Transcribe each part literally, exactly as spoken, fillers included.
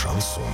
Шансон.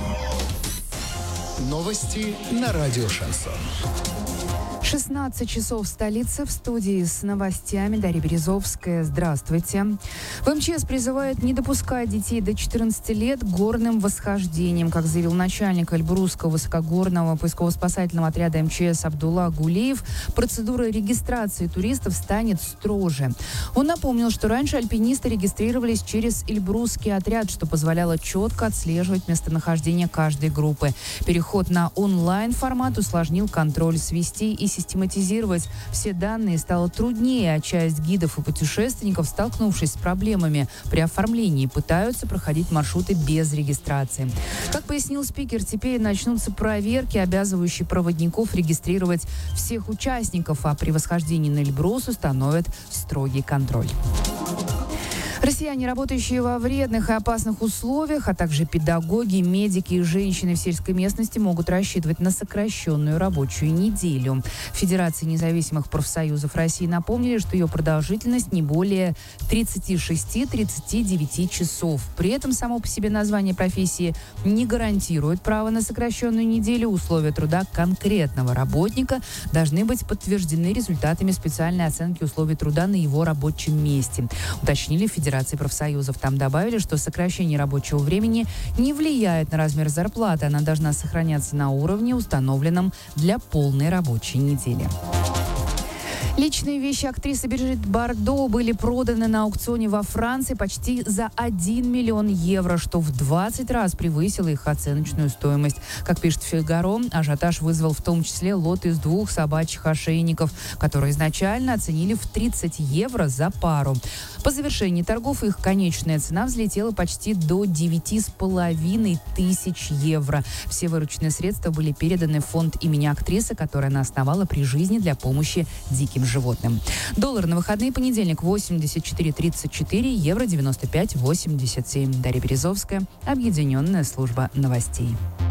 Новости на радио Шансон. шестнадцать часов в столице. В студии с новостями Дарья Березовская. Здравствуйте. В МЧС призывают не допускать детей до четырнадцати лет к горным восхождениям. Как заявил начальник Эльбрусского высокогорного поисково-спасательного отряда МЧС Абдулла Гулиев, процедура регистрации туристов станет строже. Он напомнил, что раньше альпинисты регистрировались через Эльбрусский отряд, что позволяло четко отслеживать местонахождение каждой группы. Переход на онлайн-формат усложнил контроль, свести и систематизировать все данные стало труднее, а часть гидов и путешественников, столкнувшись с проблемами при оформлении, пытаются проходить маршруты без регистрации. Как пояснил спикер, теперь начнутся проверки, обязывающие проводников регистрировать всех участников, а при восхождении на Эльбрус установят строгий контроль. Россияне, работающие во вредных и опасных условиях, а также педагоги, медики и женщины в сельской местности могут рассчитывать на сокращенную рабочую неделю. В Федерации независимых профсоюзов России напомнили, что ее продолжительность не более тридцати шести — тридцати девяти часов. При этом само по себе название профессии не гарантирует право на сокращенную неделю. Условия труда конкретного работника должны быть подтверждены результатами специальной оценки условий труда на его рабочем месте, уточнили в Федерации профсоюзов. Там добавили, что сокращение рабочего времени не влияет на размер зарплаты. Она должна сохраняться на уровне, установленном для полной рабочей недели. Личные вещи актрисы Брижит Бардо были проданы на аукционе во Франции почти за один миллион евро, что в двадцать раз превысило их оценочную стоимость. Как пишет «Фигаро», ажиотаж вызвал в том числе лот из двух собачьих ошейников, которые изначально оценили в тридцать евро за пару. По завершении торгов их конечная цена взлетела почти до девяти с половиной тысяч евро. Все вырученные средства были переданы в фонд имени актрисы, который она основала при жизни для помощи диким животным. Доллар на выходные: понедельник восемьдесят четыре тридцать четыре, евро девяносто пять восемьдесят семь. Дарья Березовская, Объединенная служба новостей.